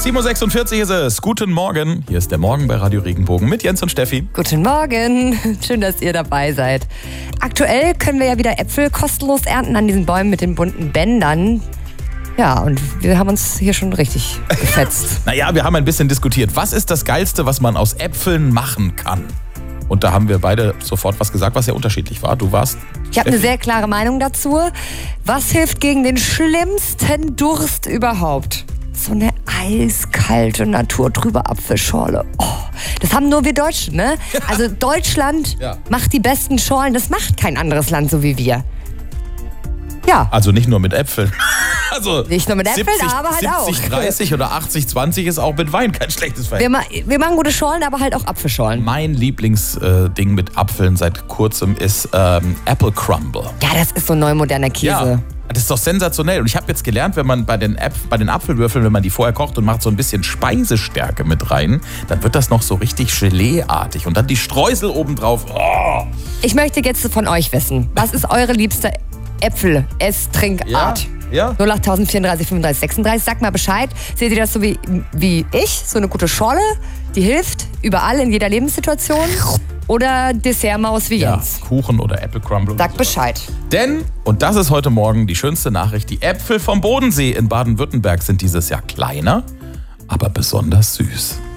7.46 Uhr ist es. Guten Morgen. Hier ist der Morgen bei Radio Regenbogen mit Jens und Steffi. Guten Morgen. Schön, dass ihr dabei seid. Aktuell können wir ja wieder Äpfel kostenlos ernten an diesen Bäumen mit den bunten Bändern. Ja, und wir haben uns hier schon richtig gefetzt. Naja, wir haben ein bisschen diskutiert. Was ist das Geilste, was man aus Äpfeln machen kann? Und da haben wir beide sofort was gesagt, was ja unterschiedlich war. Du warst... Ich habe eine sehr klare Meinung dazu. Was hilft gegen den schlimmsten Durst überhaupt? So eine eiskalte, naturtrübe Apfelschorle. Oh, das haben nur wir Deutschen, ne? Also Deutschland macht die besten Schorlen. Das macht kein anderes Land so wie wir. Ja. Also nicht nur mit Äpfeln. Also nicht nur mit Äpfeln, aber halt 70, auch. 30 oder 80-20 ist auch mit Wein kein schlechtes Verhältnis. Wir machen gute Schorlen, aber halt auch Apfelschorlen. Mein Lieblingsding mit Apfeln seit kurzem ist Apple Crumble. Ja, das ist so neu moderner Käse. Ja. Das ist doch sensationell. Und ich habe jetzt gelernt, wenn man bei den Apfelwürfeln, wenn man die vorher kocht und macht so ein bisschen Speisestärke mit rein, dann wird das noch so richtig Gelee-artig. Und dann die Streusel obendrauf. Oh. Ich möchte jetzt von euch wissen, was ist eure liebste Äpfel-Ess-Trinkart? Ja. 0810 34 35 36. Sagt mal Bescheid. Seht ihr das so wie ich? So eine gute Schorle, die hilft überall in jeder Lebenssituation? Oder Dessertmaus wie Jens? Kuchen oder Apple Crumble. Sagt Bescheid. Denn, und das ist heute Morgen die schönste Nachricht, die Äpfel vom Bodensee in Baden-Württemberg sind dieses Jahr kleiner, aber besonders süß.